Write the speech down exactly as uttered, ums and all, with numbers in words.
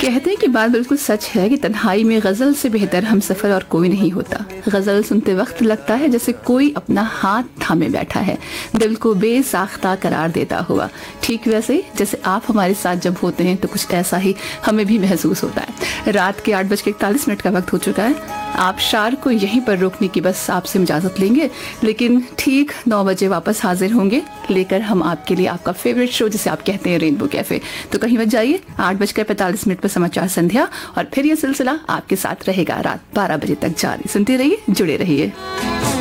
कहते हैं कि बात बिल्कुल सच है कि तन्हाई में गजल से बेहतर हम सफर और कोई नहीं होता। गजल सुनते वक्त लगता है जैसे कोई अपना हाथ थामे बैठा है, दिल को बेसाख्ता करार देता हुआ। ठीक वैसे जैसे आप हमारे साथ जब होते हैं तो कुछ ऐसा ही हमें भी महसूस होता है। रात के आठ बज के इकतालीस मिनट का वक्त हो चुका है। आप शार को यहीं पर रोकने की बस आपसे इजाजत लेंगे, लेकिन ठीक नौ बजे वापस हाजिर होंगे लेकर हम आपके लिए आपका फेवरेट शो जिसे आप कहते हैं रेनबो कैफे। तो कहीं मत जाइए, आठ बजकर पैंतालीस मिनट पर समाचार संध्या और फिर यह सिलसिला आपके साथ रहेगा रात बारह बजे तक जारी। सुनते रहिए, जुड़े रहिए।